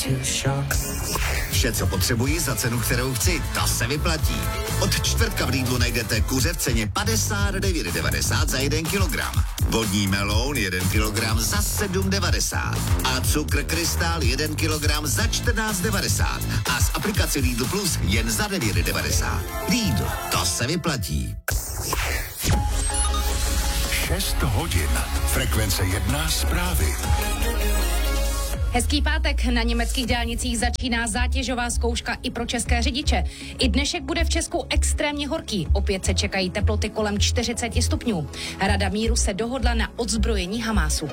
Vše, co potřebuji za cenu, kterou chci, to se vyplatí. Od čtvrtka v Lidlu najdete kuře v ceně 59,90 za 1 kilogram. Vodní meloun 1 kilogram za 7,90. A cukr krystál 1 kilogram za 14,90. A z aplikace Lidl Plus jen za 9,90. Lidl, to se vyplatí. 6 hodin. Frekvence 1 zprávy. Hezký pátek. Na německých dálnicích začíná zátěžová zkouška i pro české řidiče. I dnešek bude v Česku extrémně horký. Opět se čekají teploty kolem 40 stupňů. Rada míru se dohodla na odzbrojení Hamásu.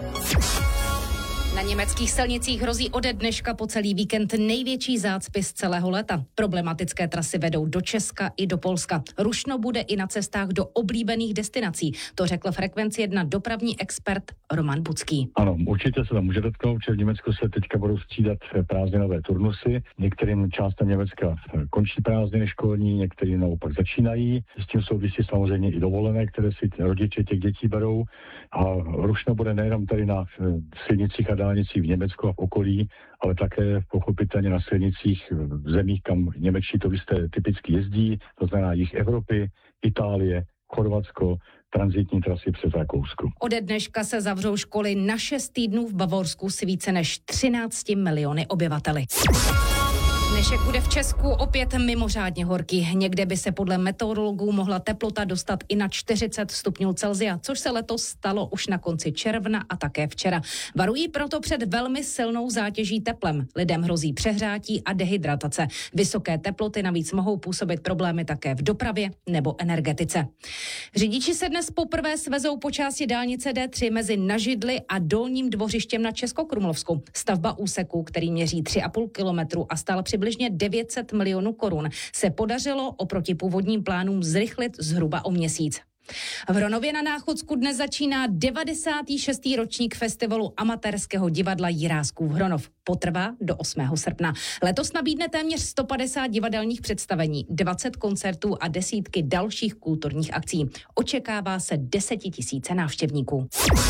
Na německých silnicích hrozí ode dneška po celý víkend největší zácpy z celého léta. Problematické trasy vedou do Česka i do Polska. Rušno bude i na cestách do oblíbených destinací. To řekl Frekvenci 1 dopravní expert Roman Bucký. Ano, určitě se tam může dotknout, že v Německu se teďka budou střídat prázdninové turnusy. Některým částem Německa končí prázdniny školní, některým naopak začínají. S tím souvisí samozřejmě i dovolené, které si rodiče těch dětí berou. A rušno bude nejenom tady na silnicích a dálnicích v Německu a v okolí, ale také pochopitelně na silnicích v zemích, kam němečtí turisté typicky jezdí, to znamená jih Evropy, Itálie, Chorvatsko, tranzitní trasy přes Rakousko. Ode dneška se zavřou školy na 6 týdnů v Bavorsku s více než 13 miliony obyvateli. Dnešek bude v Česku opět mimořádně horký. Někde by se podle meteorologů mohla teplota dostat i na 40 stupňů Celsia, což se letos stalo už na konci června a také včera. Varují proto před velmi silnou zátěží teplem. Lidem hrozí přehrátí a dehydratace. Vysoké teploty navíc mohou působit problémy také v dopravě nebo energetice. Řidiči se dnes poprvé svezou po části dálnice D3 mezi Nažidly a Dolním Dvořištěm na Českokrumlovsku. Stavba úseku, který měří 3,5 kilometru a stál přibližně 900 milionů korun, se podařilo oproti původním plánům zrychlit zhruba o měsíc. V Hronově na Náchodsku dnes začíná 96. ročník festivalu amatérského divadla Jiráskův Hronov. Potrvá do 8. srpna. Letos nabídne téměř 150 divadelních představení, 20 koncertů a desítky dalších kulturních akcí. Očekává se 10 000 návštěvníků.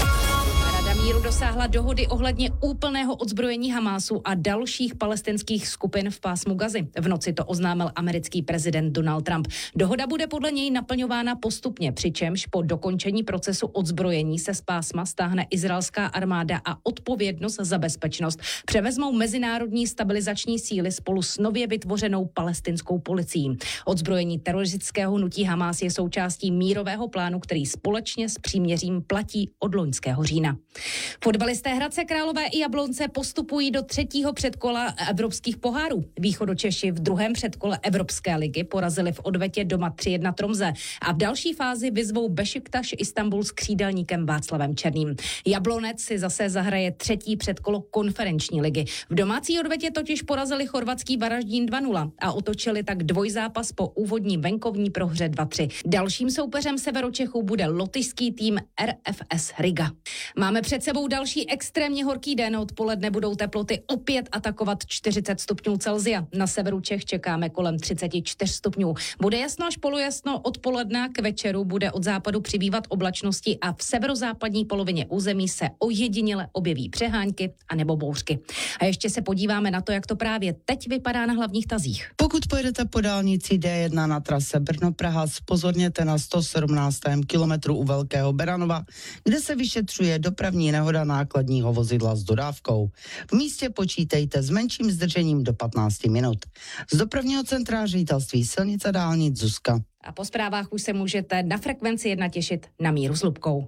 Rada míru dosáhla dohody ohledně úplného odzbrojení Hamásu a dalších palestinských skupin v pásmu Gazy. V noci to oznámil americký prezident Donald Trump. Dohoda bude podle něj naplňována postupně, přičemž po dokončení procesu odzbrojení se z pásma stáhne izraelská armáda a odpovědnost za bezpečnost převezmou mezinárodní stabilizační síly spolu s nově vytvořenou palestinskou policií. Odzbrojení teroristického hnutí Hamás je součástí mírového plánu, který společně s příměřím platí od loňského října. Fotbalisté Hradce Králové i Jablonce postupují do 3. předkola evropských pohárů. Východočeši v 2. předkole Evropské ligy porazili v odvetě doma 3-1 Tromze a v další fázi vyzvou Bešiktaš Istanbul s křídelníkem Václavem Černým. Jablonec si zase zahraje 3. předkolo konferenční ligy. V domácí odvetě totiž porazili chorvatský Varaždín 2-0 a otočili tak dvojzápas po úvodní venkovní prohře 2-3. Dalším soupeřem Severočechů bude lotyšský tým RFS Riga. Máme před sebou další extrémně horký den. Odpoledne budou teploty opět atakovat 40 stupňů Celsia. Na severu Čech čekáme kolem 34 stupňů. Bude jasno až polojasno, odpoledne k večeru bude od západu přibývat oblačnosti a v severozápadní polovině území se ojediněle objeví přehánky a nebo bouřky. A ještě se podíváme na to, jak to právě teď vypadá na hlavních tazích. Pokud pojedete po dálnici D1 na trase Brno-Praha, zpozorněte na 117. kilometru u Velkého Beranova, kde se vyšetřuje dopravní nehoda nákladního vozidla s dodávkou. V místě počítejte s menším zdržením do 15 minut. Z dopravního centra Ředitelství silnic a dálnic Zuzka. A po zprávách už se můžete na Frekvenci 1 těšit na Míru s Lubkou.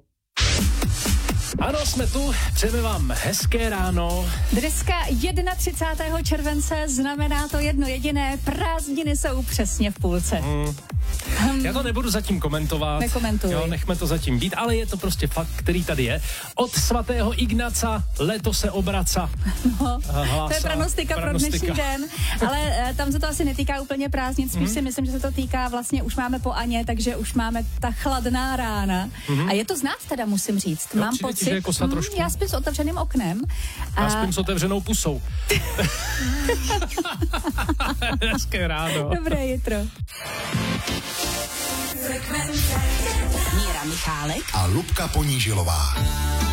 Ano, jsme tu, přejeme vám hezké ráno. Dneska 31. července znamená to jedno jediné, prázdniny jsou přesně v půlce. Já to nebudu zatím komentovat. Nekomentuj. Jo, nechme to zatím být, ale je to prostě fakt, který tady je. Od svatého Ignaca leto se obraca. No, to je pranostika pro dnešní den, ale tam se to asi netýká úplně prázdnin, spíš si myslím, že se to týká vlastně, už máme po Aně, takže už máme ta chladná rána. A je to znát teda, musím říct. Jo, mám pocit, jako trošku. Já spím s otevřeným oknem. Já spím s otevřenou pusou. Hezké ráno. Dobré jitro. Míra Michálek a Lubka Ponížilová.